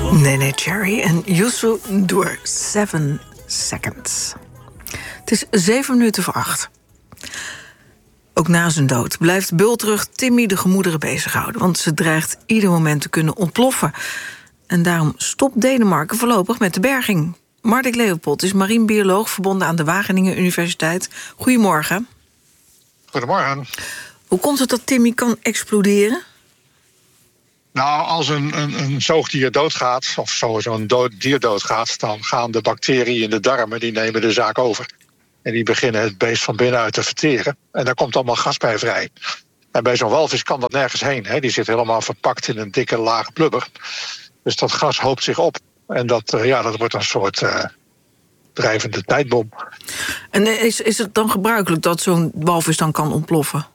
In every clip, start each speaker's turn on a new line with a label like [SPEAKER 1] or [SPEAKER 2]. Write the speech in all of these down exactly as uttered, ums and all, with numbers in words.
[SPEAKER 1] Nene Cherry en Youssou N'Dour, Seven Seconds. Het is zeven minuten voor acht. Ook na zijn dood blijft bultrug Timmy de gemoederen bezighouden, want ze dreigt ieder moment te kunnen ontploffen. En daarom stopt Denemarken voorlopig met de berging. Mardik Leopold is marinebioloog verbonden aan de Wageningen Universiteit. Goedemorgen.
[SPEAKER 2] Goedemorgen.
[SPEAKER 1] Hoe komt het dat Timmy kan exploderen?
[SPEAKER 2] Nou, als een, een, een zoogdier doodgaat, of sowieso een dood, dier doodgaat, dan gaan de bacteriën in de darmen, die nemen de zaak over. En die beginnen het beest van binnenuit te verteren. En daar komt allemaal gas bij vrij. En bij zo'n walvis kan dat nergens heen. Hè. Die zit helemaal verpakt in een dikke laag blubber. Dus dat gas hoopt zich op. En dat, uh, ja, dat wordt een soort uh, drijvende tijdbom.
[SPEAKER 1] En is, is het dan gebruikelijk dat zo'n walvis dan kan ontploffen?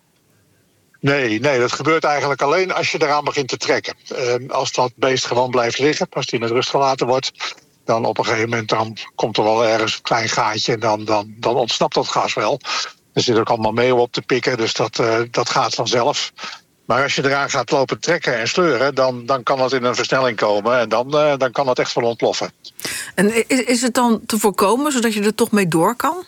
[SPEAKER 2] Nee, nee, dat gebeurt eigenlijk alleen als je eraan begint te trekken. Uh, als dat beest gewoon blijft liggen, als die met rust gelaten wordt, dan op een gegeven moment dan komt er wel ergens een klein gaatje en dan, dan, dan ontsnapt dat gas wel. Er zitten ook allemaal meeuwen op te pikken, dus dat, uh, dat gaat vanzelf. Maar als je eraan gaat lopen trekken en sleuren, dan, dan kan het in een versnelling komen en dan, uh, dan kan het echt wel ontploffen.
[SPEAKER 1] En is, is het dan te voorkomen, zodat je er toch mee door kan?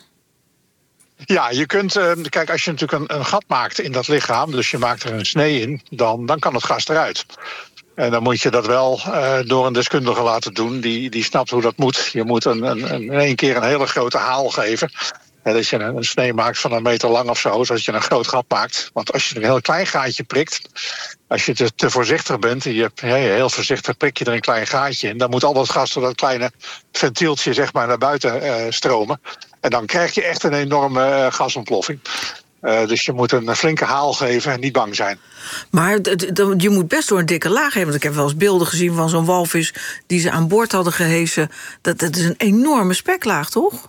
[SPEAKER 2] Ja, je kunt, uh, kijk, als je natuurlijk een, een gat maakt in dat lichaam, dus je maakt er een snee in, dan, dan kan het gas eruit. En dan moet je dat wel uh, door een deskundige laten doen, die, die snapt hoe dat moet. Je moet een, een, een, in één keer een hele grote haal geven. En dat je een, een snee maakt van een meter lang of zo, zodat je een groot gat maakt. Want als je een heel klein gaatje prikt, als je te, te voorzichtig bent, en je hebt ja, heel voorzichtig prik je er een klein gaatje in, dan moet al dat gas door dat kleine ventieltje zeg maar naar buiten uh, stromen. En dan krijg je echt een enorme uh, gasontploffing. Uh, dus je moet een flinke haal geven en niet bang zijn.
[SPEAKER 1] Maar d- d- je moet best door een dikke laag hebben. Want ik heb wel eens beelden gezien van zo'n walvis die ze aan boord hadden gehesen. Dat, dat is een enorme speklaag, toch?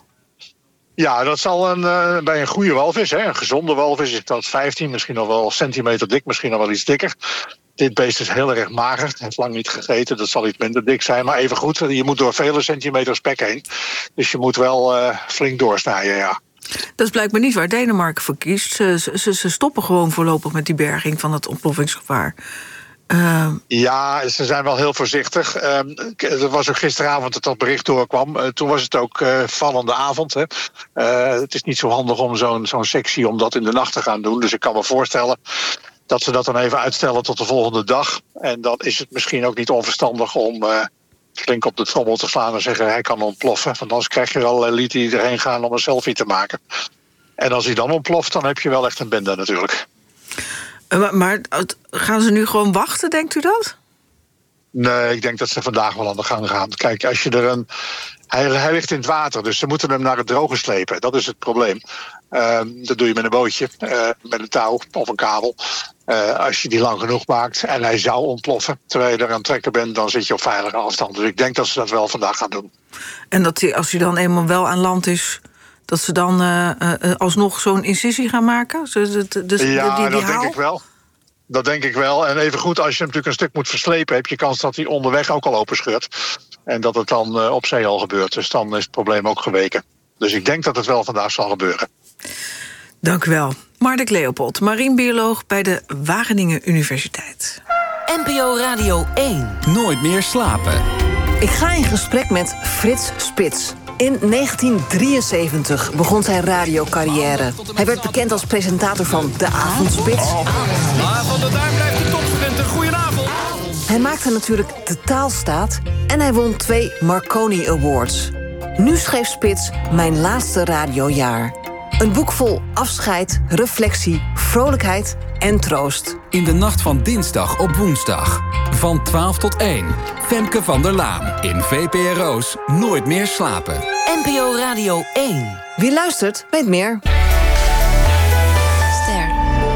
[SPEAKER 2] Ja, dat zal een, uh, bij een goede walvis, hè, een gezonde walvis, is dat vijftien, misschien nog wel centimeter dik, misschien nog wel iets dikker. Dit beest is heel erg mager, heeft lang niet gegeten, dat zal iets minder dik zijn. Maar even goed, je moet door vele centimeters spek heen. Dus je moet wel uh, flink doorsnijden, ja.
[SPEAKER 1] Dat is blijkbaar niet waar Denemarken voor kiest. Ze, ze, ze stoppen gewoon voorlopig met die berging van het ontploffingsgevaar. Uh...
[SPEAKER 2] Ja, ze zijn wel heel voorzichtig. Uh, er was ook gisteravond dat dat bericht doorkwam. Uh, toen was het ook uh, vallende avond. Hè. Uh, het is niet zo handig om zo'n, zo'n sectie om dat in de nacht te gaan doen. Dus ik kan me voorstellen dat ze dat dan even uitstellen tot de volgende dag. En dan is het misschien ook niet onverstandig om uh, flink op de trommel te slaan en zeggen hij kan ontploffen. Want anders krijg je wel elite die erheen gaan om een selfie te maken. En als hij dan ontploft, dan heb je wel echt een bende natuurlijk.
[SPEAKER 1] Maar, maar gaan ze nu gewoon wachten, denkt u dat?
[SPEAKER 2] Nee, ik denk dat ze vandaag wel aan de gang gaan. Kijk, als je er een... Hij, hij ligt in het water, dus ze moeten hem naar het droge slepen. Dat is het probleem. Uh, dat doe je met een bootje, uh, met een touw of een kabel. Uh, als je die lang genoeg maakt en hij zou ontploffen terwijl je er aan het trekken bent, dan zit je op veilige afstand. Dus ik denk dat ze dat wel vandaag gaan doen.
[SPEAKER 1] En dat die, als hij dan eenmaal wel aan land is, dat ze dan uh, uh, alsnog zo'n incisie gaan maken? Dus, dus,
[SPEAKER 2] ja,
[SPEAKER 1] die, die
[SPEAKER 2] dat
[SPEAKER 1] haal?
[SPEAKER 2] denk ik wel. Dat denk ik wel. En even goed, als je hem natuurlijk een stuk moet verslepen, heb je kans dat hij onderweg ook al openscheurt. En dat het dan uh, op zee al gebeurt. Dus dan is het probleem ook geweken. Dus ik denk dat het wel vandaag zal gebeuren.
[SPEAKER 1] Dank u wel. Mardik Leopold, marinebioloog bij de Wageningen Universiteit.
[SPEAKER 3] N P O Radio één.
[SPEAKER 4] Nooit meer slapen.
[SPEAKER 5] Ik ga in gesprek met Frits Spits. In negentien drieënzeventig begon zijn radiocarrière. Hij werd bekend als presentator van De Avondspits.
[SPEAKER 4] Maar van de Duin blijft de topstudent. Goedenavond.
[SPEAKER 5] Hij maakte natuurlijk De Taalstaat en hij won twee Marconi Awards. Nu schreef Spits Mijn Laatste Radiojaar. Een boek vol afscheid, reflectie, vrolijkheid en troost.
[SPEAKER 4] In de nacht van dinsdag op woensdag. Van twaalf tot één. Femke van der Laan in V P R O's Nooit meer slapen.
[SPEAKER 3] N P O Radio één.
[SPEAKER 5] Wie luistert, weet meer.
[SPEAKER 6] Ster.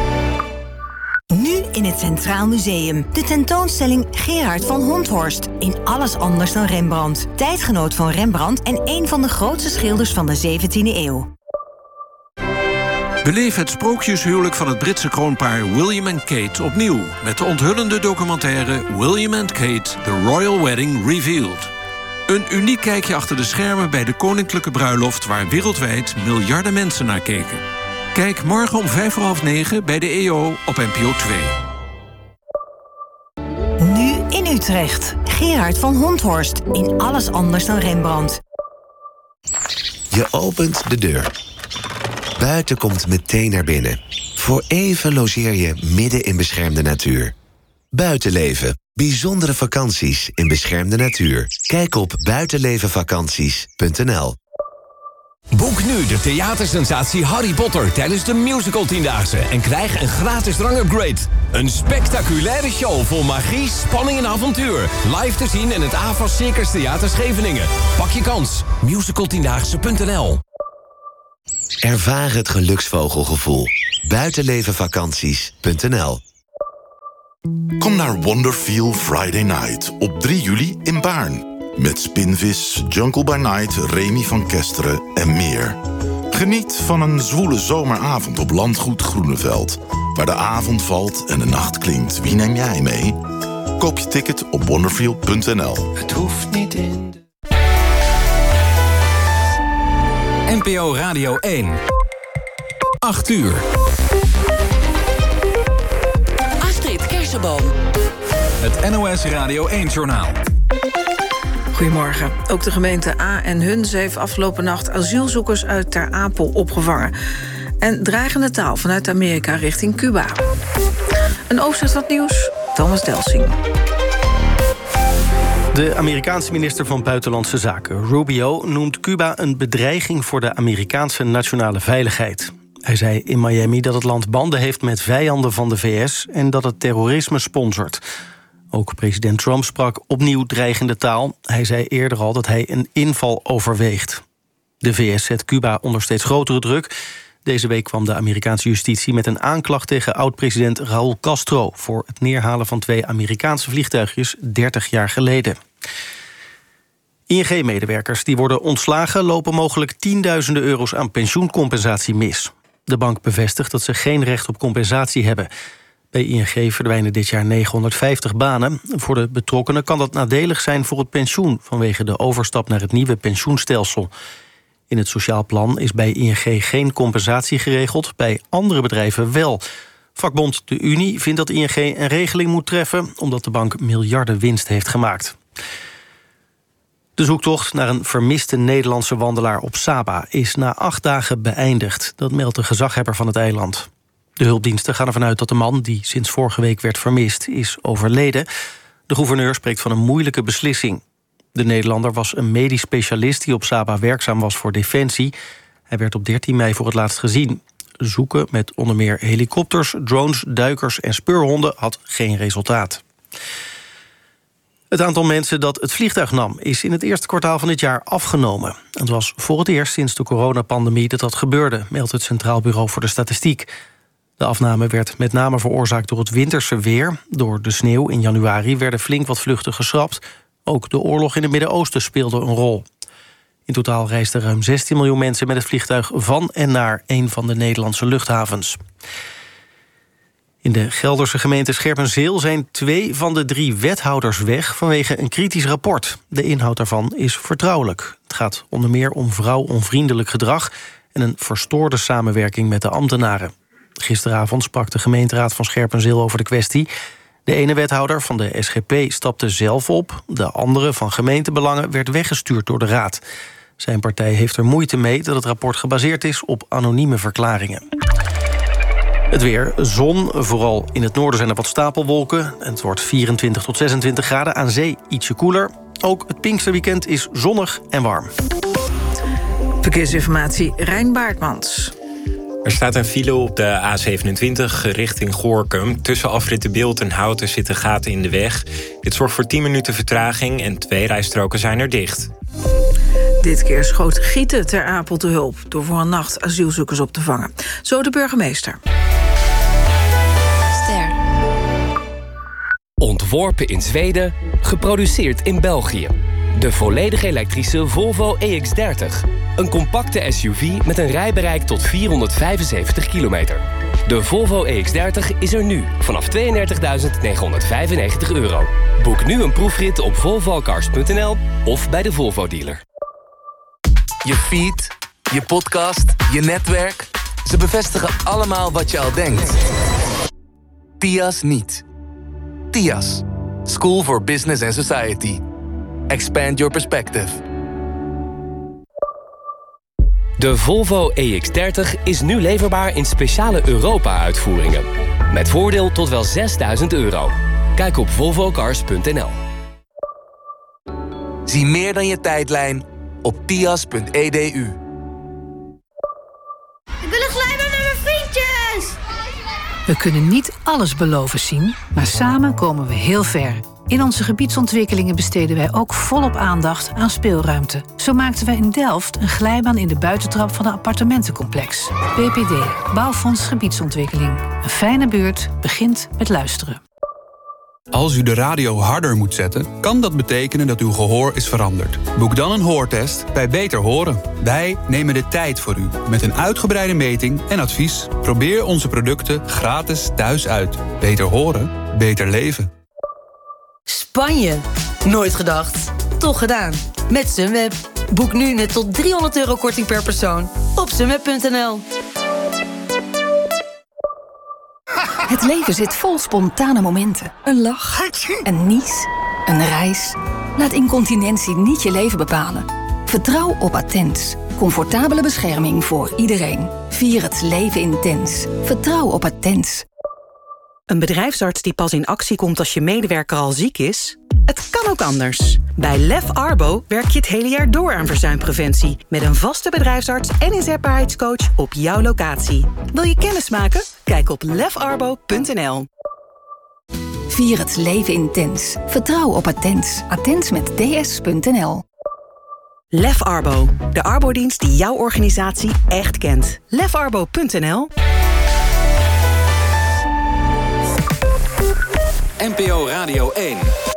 [SPEAKER 6] Nu in het Centraal Museum. De tentoonstelling Gerard van Honthorst. In alles anders dan Rembrandt. Tijdgenoot van Rembrandt en een van de grootste schilders van de zeventiende eeuw.
[SPEAKER 7] Beleef het sprookjeshuwelijk van het Britse kroonpaar William en Kate opnieuw met de onthullende documentaire William and Kate, The Royal Wedding Revealed. Een uniek kijkje achter de schermen bij de koninklijke bruiloft waar wereldwijd miljarden mensen naar keken. Kijk morgen om vijf voor half negen bij de E O op N P O twee.
[SPEAKER 6] Nu in Utrecht. Gerard van Honthorst in Alles anders dan Rembrandt.
[SPEAKER 8] Je opent de deur. Buiten komt meteen naar binnen. Voor even logeer je midden in beschermde natuur. Buitenleven. Bijzondere vakanties in beschermde natuur. Kijk op buitenlevenvakanties punt n l.
[SPEAKER 9] Boek nu de theatersensatie Harry Potter tijdens de musical tiendaagse en krijg een gratis drangupgrade. Een spectaculaire show vol magie, spanning en avontuur. Live te zien in het A V A S Circus Theater Scheveningen. Pak je kans. musical tiendaagse punt n l.
[SPEAKER 8] Ervaar het geluksvogelgevoel. buitenlevenvakanties punt n l.
[SPEAKER 10] Kom naar Wonderfeel Friday Night op drie juli in Baarn. Met Spinvis, Jungle by Night, Remy van Kesteren en meer. Geniet van een zwoele zomeravond op Landgoed Groeneveld. Waar de avond valt en de nacht klinkt. Wie neem jij mee? Koop je ticket op wonderfeel punt n l.
[SPEAKER 3] Het hoeft niet in de...
[SPEAKER 4] N P O Radio één. acht uur.
[SPEAKER 3] Astrid Kersenboom.
[SPEAKER 4] Het N O S Radio één-journaal.
[SPEAKER 1] Goedemorgen. Ook de gemeente A en Hunze heeft afgelopen nacht asielzoekers uit Ter Apel opgevangen. En dreigende taal vanuit Amerika richting Cuba. Een overzicht van het nieuws, Thomas Delsing.
[SPEAKER 11] De Amerikaanse minister van Buitenlandse Zaken, Rubio, noemt Cuba een bedreiging voor de Amerikaanse nationale veiligheid. Hij zei in Miami dat het land banden heeft met vijanden van de V S en dat het terrorisme sponsort. Ook president Trump sprak opnieuw dreigende taal. Hij zei eerder al dat hij een inval overweegt. De V S zet Cuba onder steeds grotere druk. Deze week kwam de Amerikaanse justitie met een aanklacht tegen oud-president Raúl Castro voor het neerhalen van twee Amerikaanse vliegtuigjes dertig jaar geleden. I N G-medewerkers die worden ontslagen lopen mogelijk tienduizenden euro's aan pensioencompensatie mis. De bank bevestigt dat ze geen recht op compensatie hebben. Bij I N G verdwijnen dit jaar negenhonderdvijftig banen. Voor de betrokkenen kan dat nadelig zijn voor het pensioen vanwege de overstap naar het nieuwe pensioenstelsel. In het sociaal plan is bij I N G geen compensatie geregeld, bij andere bedrijven wel. Vakbond De Unie vindt dat I N G een regeling moet treffen omdat de bank miljarden winst heeft gemaakt. De zoektocht naar een vermiste Nederlandse wandelaar op Saba is na acht dagen beëindigd. Dat meldt de gezaghebber van het eiland. De hulpdiensten gaan ervan uit dat de man, die sinds vorige week werd vermist, is overleden. De gouverneur spreekt van een moeilijke beslissing. De Nederlander was een medisch specialist die op Saba werkzaam was voor Defensie. Hij werd op dertien mei voor het laatst gezien. Zoeken met onder meer helikopters, drones, duikers en speurhonden had geen resultaat. Het aantal mensen dat het vliegtuig nam is in het eerste kwartaal van dit jaar afgenomen. Het was voor het eerst sinds de coronapandemie dat dat gebeurde, meldt het Centraal Bureau voor de Statistiek. De afname werd met name veroorzaakt door het winterse weer. Door de sneeuw in januari werden flink wat vluchten geschrapt. Ook de oorlog in het Midden-Oosten speelde een rol. In totaal reisden ruim zestien miljoen mensen met het vliegtuig van en naar een van de Nederlandse luchthavens. In de Gelderse gemeente Scherpenzeel zijn twee van de drie wethouders weg vanwege een kritisch rapport. De inhoud daarvan is vertrouwelijk. Het gaat onder meer om vrouwonvriendelijk gedrag en een verstoorde samenwerking met de ambtenaren. Gisteravond sprak de gemeenteraad van Scherpenzeel over de kwestie. De ene wethouder van de S G P stapte zelf op. De andere van gemeentebelangen werd weggestuurd door de raad. Zijn partij heeft er moeite mee dat het rapport gebaseerd is op anonieme verklaringen. Het weer, zon, vooral in het noorden zijn er wat stapelwolken. Het wordt vierentwintig tot zesentwintig graden, aan zee ietsje koeler. Ook het Pinksterweekend is zonnig en warm.
[SPEAKER 1] Verkeersinformatie, Rijn Baartmans.
[SPEAKER 12] Er staat een file op de A zevenentwintig richting Gorinchem. Tussen afrit De Bilt en Houten zitten gaten in de weg. Dit zorgt voor tien minuten vertraging en twee rijstroken zijn er dicht.
[SPEAKER 1] Dit keer schoot Gieten Ter Apel te hulp door voor een nacht asielzoekers op te vangen. Zo de burgemeester.
[SPEAKER 3] Ster. Ontworpen in Zweden, geproduceerd in België. De volledig elektrische Volvo E X dertig. Een compacte S U V met een rijbereik tot vierhonderdvijfenzeventig kilometer. De Volvo E X dertig is er nu vanaf tweeëndertigduizend negenhonderdvijfennegentig euro. Boek nu een proefrit op volvocars punt n l of bij de Volvo-dealer.
[SPEAKER 13] Je feed, je podcast, je netwerk. Ze bevestigen allemaal wat je al denkt. T I A S niet. T I A S. School for Business and Society. Expand your perspective.
[SPEAKER 3] De Volvo E X dertig is nu leverbaar in speciale Europa-uitvoeringen. Met voordeel tot wel zesduizend euro. Kijk op volvo cars punt n l.
[SPEAKER 13] Zie meer dan je tijdlijn op pias punt e d u.
[SPEAKER 14] Ik wil een glijbaan met mijn vriendjes!
[SPEAKER 15] We kunnen niet alles beloven zien, maar samen komen we heel ver. In onze gebiedsontwikkelingen besteden wij ook volop aandacht aan speelruimte. Zo maakten wij in Delft een glijbaan in de buitentrap van een appartementencomplex. B P D, Bouwfonds Gebiedsontwikkeling. Een fijne buurt begint met luisteren.
[SPEAKER 16] Als u de radio harder moet zetten, kan dat betekenen dat uw gehoor is veranderd. Boek dan een hoortest bij Beter Horen. Wij nemen de tijd voor u met een uitgebreide meting en advies. Probeer onze producten gratis thuis uit. Beter horen, beter leven.
[SPEAKER 17] Spanje. Nooit gedacht. Toch gedaan. Met Sunweb. Boek nu net tot driehonderd euro korting per persoon op sunweb punt n l.
[SPEAKER 18] Het leven zit vol spontane momenten. Een lach, een nies, een reis. Laat incontinentie niet je leven bepalen. Vertrouw op Attens. Comfortabele bescherming voor iedereen. Vier het leven intens. Vertrouw op Attens.
[SPEAKER 19] Een bedrijfsarts die pas in actie komt als je medewerker al ziek is? Het kan ook anders. Bij Lef Arbo werk je het hele jaar door aan verzuimpreventie. Met een vaste bedrijfsarts en inzetbaarheidscoach op jouw locatie. Wil je kennis maken? Kijk op lef arbo punt n l.
[SPEAKER 18] Vier het leven intens. Vertrouw op Attens. Attens met ds punt n l.
[SPEAKER 19] Lef Arbo. De arbodienst die jouw organisatie echt kent. lef arbo punt n l.
[SPEAKER 4] N P O Radio één.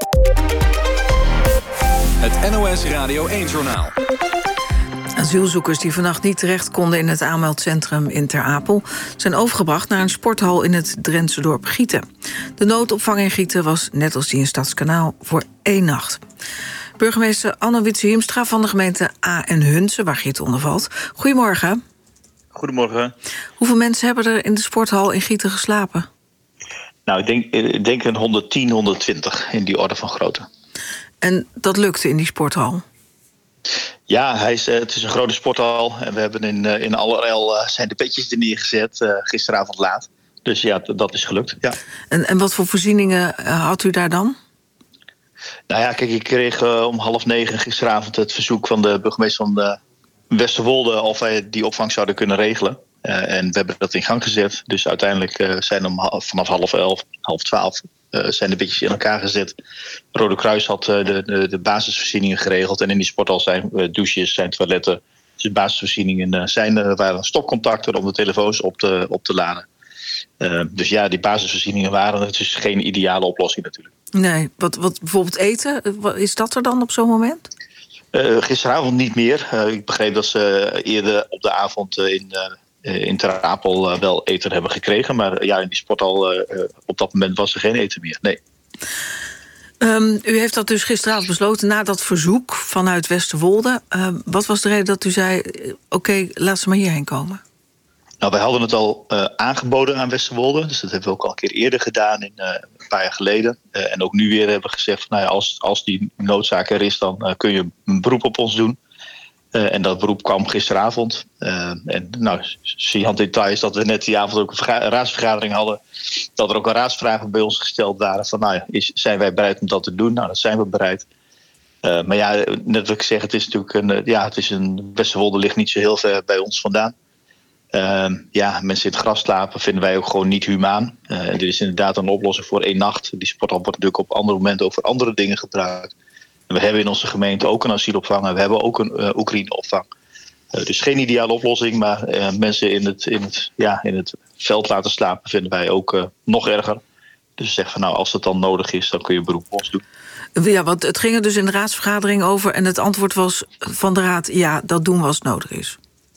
[SPEAKER 4] Het N O S Radio één-journaal.
[SPEAKER 1] Asielzoekers die vannacht niet terecht konden in het aanmeldcentrum in Ter Apel zijn overgebracht naar een sporthal in het Drentse dorp Gieten. De noodopvang in Gieten was, net als die in Stadskanaal, voor één nacht. Burgemeester Anne Wietse-Hiemstra van de gemeente A en Hunze, waar Gieten onder valt. Goedemorgen.
[SPEAKER 20] Goedemorgen.
[SPEAKER 1] Hoeveel mensen hebben er in de sporthal in Gieten geslapen?
[SPEAKER 20] Nou, ik denk, ik denk een honderdtien, honderdtwintig in die orde van grootte.
[SPEAKER 1] En dat lukte in die sporthal?
[SPEAKER 20] Ja, hij is, het is een grote sporthal. En we hebben in, in allerijl uh, zijn de bedjes er neergezet, uh, gisteravond laat. Dus ja, d- dat is gelukt, ja.
[SPEAKER 1] En, en wat voor voorzieningen uh, had u daar dan?
[SPEAKER 20] Nou ja, kijk, ik kreeg uh, om half negen gisteravond het verzoek van de burgemeester van de Westerwolde of wij die opvang zouden kunnen regelen. Uh, en we hebben dat in gang gezet. Dus uiteindelijk uh, zijn om half, vanaf half elf, half twaalf uh, zijn de bedjes in elkaar gezet. Rode Kruis had uh, de, de, de basisvoorzieningen geregeld. En in die sporthal zijn uh, douches, zijn toiletten. Dus basisvoorzieningen uh, zijn er. Er waren stopcontacten om de telefoons op te, op te laden. Uh, dus ja, die basisvoorzieningen waren er. Het is geen ideale oplossing natuurlijk.
[SPEAKER 1] Nee, wat, wat bijvoorbeeld eten, is dat er dan op zo'n moment?
[SPEAKER 20] Uh, gisteravond niet meer. Uh, ik begreep dat ze eerder op de avond uh, in... Uh, in Ter Apel uh, wel eten hebben gekregen. Maar ja, in die sporthal uh, op dat moment was er geen eten meer. Nee.
[SPEAKER 1] Um, u heeft dat dus gisteravond besloten na dat verzoek vanuit Westerwolde. Uh, wat was de reden dat u zei, oké, okay, laat ze maar hierheen komen?
[SPEAKER 20] Nou, wij hadden het al uh, aangeboden aan Westerwolde. Dus dat hebben we ook al een keer eerder gedaan, in, uh, een paar jaar geleden. Uh, en ook nu weer hebben we gezegd, van, nou ja, als, als die noodzaak er is, dan uh, kun je een beroep op ons doen. Uh, en dat beroep kwam gisteravond. Uh, en nou, zie aan details dat we net die avond ook een verga- raadsvergadering hadden. Dat er ook een raadsvragen bij ons gesteld waren. Van, nou ja, is, zijn wij bereid om dat te doen? Nou, dat zijn we bereid. Uh, maar ja, net wat ik zeg, het is natuurlijk een, ja, het is een Westerwolde ligt niet zo heel ver bij ons vandaan. Uh, ja, mensen in het gras slapen vinden wij ook gewoon niet humaan. Uh, dit is inderdaad een oplossing voor één nacht. Die sporthal wordt natuurlijk op andere momenten ook voor andere dingen gebruikt. We hebben in onze gemeente ook een asielopvang en we hebben ook een uh, Oekraïne-opvang. Uh, dus geen ideale oplossing, maar uh, mensen in het, in, het, ja, in het veld laten slapen vinden wij ook uh, nog erger. Dus we zeggen van nou, als het dan nodig is, dan kun je beroep op ons doen.
[SPEAKER 1] Ja, want het ging er dus in de raadsvergadering over en het antwoord was van de raad, ja, dat doen we als het nodig is.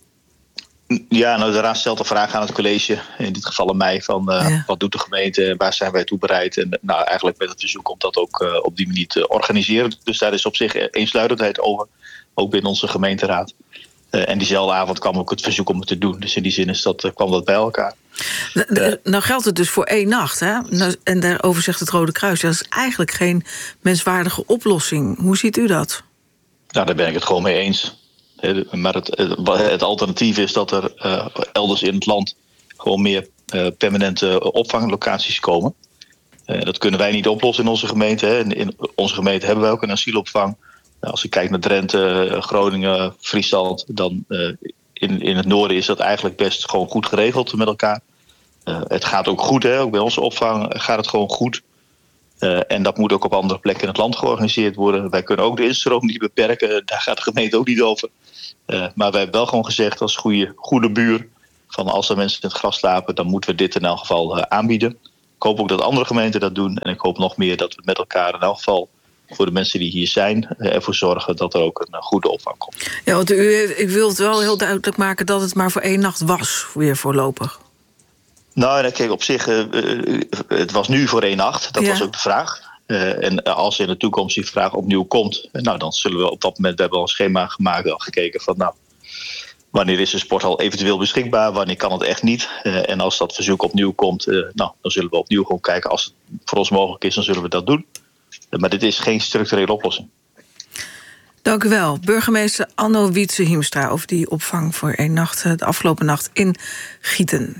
[SPEAKER 20] Ja, nou, de raad stelt een vraag aan het college, in dit geval aan mij, van uh, ja. wat doet de gemeente, waar zijn wij toe bereid? En nou, eigenlijk met het verzoek om dat ook uh, op die manier te organiseren. Dus daar is op zich eensluidendheid over, ook binnen onze gemeenteraad. Uh, en diezelfde avond kwam ook het verzoek om het te doen. Dus in die zin is dat, uh, kwam dat bij elkaar.
[SPEAKER 1] Nou, nou geldt het dus voor één nacht, hè? Nou, en daarover zegt het Rode Kruis, dat is eigenlijk geen menswaardige oplossing. Hoe ziet u dat?
[SPEAKER 20] Nou, daar ben ik het gewoon mee eens. Maar het, het alternatief is dat er uh, elders in het land gewoon meer uh, permanente opvanglocaties komen. Uh, dat kunnen wij niet oplossen in onze gemeente. Hè. In, in onze gemeente hebben wij ook een asielopvang. Nou, als je kijkt naar Drenthe, Groningen, Friesland, dan uh, in, in het noorden is dat eigenlijk best gewoon goed geregeld met elkaar. Uh, het gaat ook goed, hè. Ook bij onze opvang gaat het gewoon goed. Uh, en dat moet ook op andere plekken in het land georganiseerd worden. Wij kunnen ook de instroom niet beperken. Daar gaat de gemeente ook niet over. Uh, maar wij hebben wel gewoon gezegd als goede, goede buur, van als er mensen in het gras slapen, dan moeten we dit in elk geval uh, aanbieden. Ik hoop ook dat andere gemeenten dat doen. En ik hoop nog meer dat we met elkaar in elk geval voor de mensen die hier zijn uh, ervoor zorgen dat er ook een uh, goede opvang komt.
[SPEAKER 1] Ja, want u, ik wil het wel heel duidelijk maken dat het maar voor één nacht was, weer voorlopig.
[SPEAKER 20] Nou, kijk, op zich, uh, uh, het was nu voor één nacht. Dat ja. was ook de vraag. Uh, en als in de toekomst die vraag opnieuw komt, nou, dan zullen we op dat moment, we hebben al een schema gemaakt, al gekeken van, nou, wanneer is de sporthal eventueel beschikbaar, wanneer kan het echt niet. Uh, en als dat verzoek opnieuw komt, uh, nou, dan zullen we opnieuw gewoon kijken. Als het voor ons mogelijk is, dan zullen we dat doen. Uh, maar dit is geen structurele oplossing.
[SPEAKER 1] Dank u wel. Burgemeester Anno Wietse-Hiemstra over die opvang voor één nacht, de afgelopen nacht in Gieten.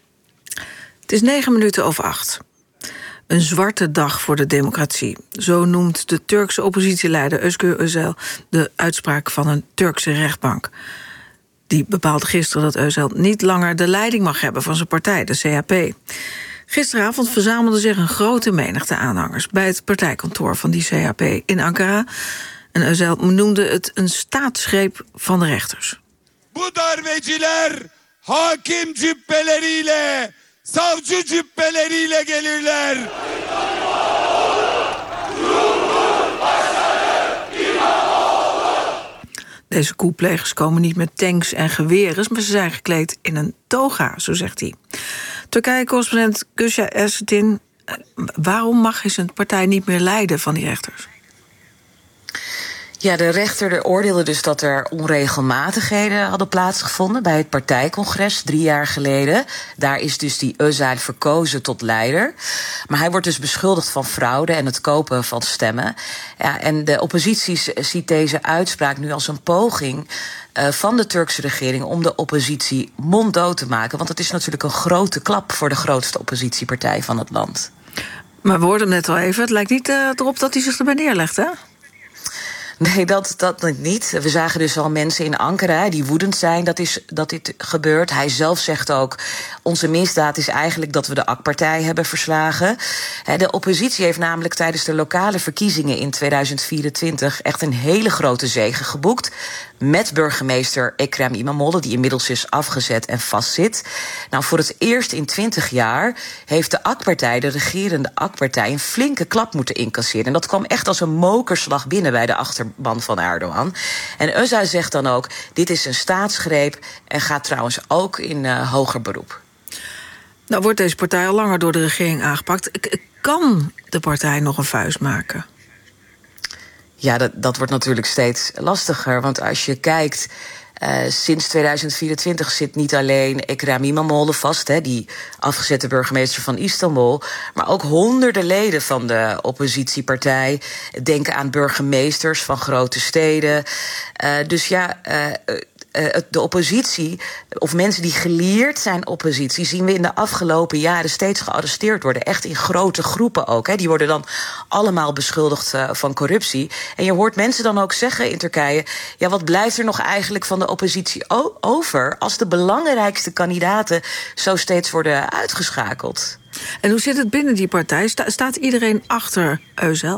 [SPEAKER 1] Het is negen minuten over acht. Een zwarte dag voor de democratie. Zo noemt de Turkse oppositieleider Özgür Özel de uitspraak van een Turkse rechtbank. Die bepaalde gisteren dat Özel niet langer de leiding mag hebben van zijn partij, de C H P. Gisteravond verzamelde zich een grote menigte aanhangers bij het partijkantoor van die C H P in Ankara. En Özel noemde het een staatsgreep van de rechters.
[SPEAKER 21] Bu darbeciler hakim cübbeleriyle, savcı cübbeleriyle gelirler.
[SPEAKER 1] Deze koeplegers komen niet met tanks en geweren, maar ze zijn gekleed in een toga, zo zegt hij. Turkije-correspondent Kusja Ersetin, waarom mag hij zijn partij niet meer leiden van die rechters?
[SPEAKER 22] Ja, de rechter oordeelde dus dat er onregelmatigheden hadden plaatsgevonden bij het partijcongres drie jaar geleden. Daar is dus die Özel verkozen tot leider. Maar hij wordt dus beschuldigd van fraude en het kopen van stemmen. Ja, en de oppositie ziet deze uitspraak nu als een poging uh, van de Turkse regering om de oppositie monddood te maken. Want het is natuurlijk een grote klap voor de grootste oppositiepartij van het land.
[SPEAKER 1] Maar we hoorden hem net al even, het lijkt niet uh, erop dat hij zich erbij neerlegt, hè?
[SPEAKER 22] Nee, dat, dat niet. We zagen dus al mensen in Ankara die woedend zijn dat, is, dat dit gebeurt. Hij zelf zegt ook, onze misdaad is eigenlijk dat we de A K-partij hebben verslagen. De oppositie heeft namelijk tijdens de lokale verkiezingen in tweeduizend vierentwintig echt een hele grote zege geboekt. Met burgemeester Ekrem İmamoğlu, die inmiddels is afgezet en vastzit. Nou, voor het eerst in twintig jaar heeft de A K-partij, de regerende A K-partij, een flinke klap moeten incasseren. En dat kwam echt als een mokerslag binnen bij de achterban van Erdogan. En Özel zegt dan ook, dit is een staatsgreep en gaat trouwens ook in uh, hoger beroep.
[SPEAKER 1] Nou wordt deze partij al langer door de regering aangepakt. Kan de partij nog een vuist maken?
[SPEAKER 22] Ja, dat, dat wordt natuurlijk steeds lastiger. Want als je kijkt, uh, sinds tweeduizend vierentwintig zit niet alleen Ekrem İmamoğlu vast, hè, die afgezette burgemeester van Istanbul, maar ook honderden leden van de oppositiepartij. Denken aan burgemeesters van grote steden. Uh, dus ja, Uh, de oppositie, of mensen die geleerd zijn oppositie, zien we in de afgelopen jaren steeds gearresteerd worden. Echt in grote groepen ook. Hè. Die worden dan allemaal beschuldigd uh, van corruptie. En je hoort mensen dan ook zeggen in Turkije, ja, wat blijft er nog eigenlijk van de oppositie o- over als de belangrijkste kandidaten zo steeds worden uitgeschakeld?
[SPEAKER 1] En hoe zit het binnen die partij? Sta- staat iedereen achter Özel?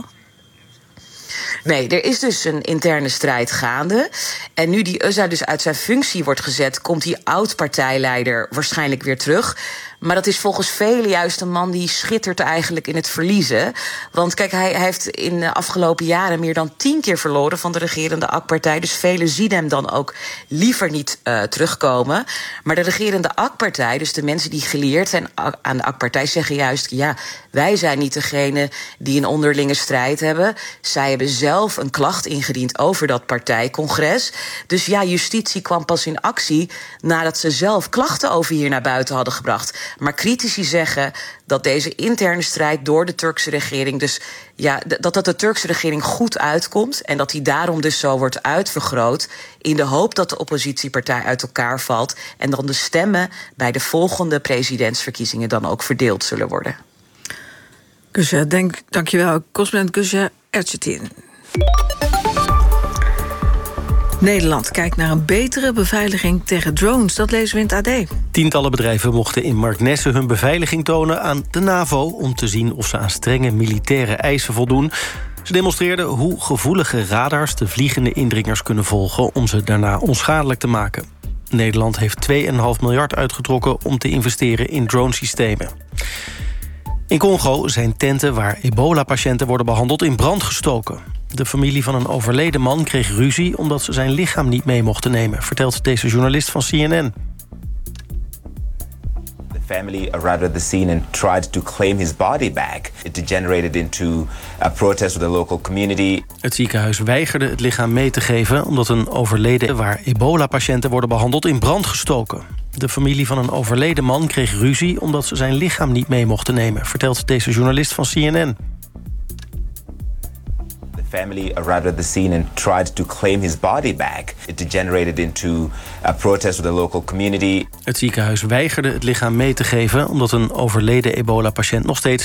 [SPEAKER 22] Nee, er is dus een interne strijd gaande. En nu die Özel dus uit zijn functie wordt gezet, komt die oud-partijleider waarschijnlijk weer terug. Maar dat is volgens velen juist een man die schittert eigenlijk in het verliezen. Want kijk, hij, hij heeft in de afgelopen jaren meer dan tien keer verloren van de regerende A K-partij. Dus velen zien hem dan ook liever niet uh, terugkomen. Maar de regerende A K-partij, dus de mensen die gelieerd zijn aan de A K-partij, zeggen juist, ja, wij zijn niet degene die een onderlinge strijd hebben. Zij hebben zelf een klacht ingediend over dat partijcongres. Dus ja, justitie kwam pas in actie nadat ze zelf klachten over hier naar buiten hadden gebracht. Maar critici zeggen dat deze interne strijd door de Turkse regering, dus ja, dat dat de Turkse regering goed uitkomt en dat die daarom dus zo wordt uitvergroot in de hoop dat de oppositiepartij uit elkaar valt en dan de stemmen bij de volgende presidentsverkiezingen dan ook verdeeld zullen worden.
[SPEAKER 1] Gülşah, denk, dankjewel. Correspondent Gülşah Erçetin. Nederland kijkt naar een betere beveiliging tegen drones. Dat lezen we in het A D.
[SPEAKER 11] Tientallen bedrijven mochten in Marknesse hun beveiliging tonen aan de NAVO om te zien of ze aan strenge militaire eisen voldoen. Ze demonstreerden hoe gevoelige radars de vliegende indringers kunnen volgen om ze daarna onschadelijk te maken. Nederland heeft twee komma vijf miljard uitgetrokken om te investeren in dronesystemen. In Congo zijn tenten waar ebola-patiënten worden behandeld in brand gestoken. De familie van een overleden man kreeg ruzie omdat ze zijn lichaam niet mee mochten nemen, vertelt deze journalist van C N N.
[SPEAKER 2] The family arrived at the scene and tried to claim his body back. It degenerated into a protest with the local community.
[SPEAKER 11] Het ziekenhuis weigerde het lichaam mee te geven omdat een overleden waar ebola-patiënten worden behandeld in brand gestoken. De familie van een overleden man kreeg ruzie omdat ze zijn lichaam niet mee mochten nemen, vertelt deze journalist van C N N.
[SPEAKER 2] The family arrived at the scene and tried to claim his body back. It degenerated into a protest with the local community.
[SPEAKER 11] Het ziekenhuis weigerde het lichaam mee te geven omdat een overleden ebola-patiënt nog steeds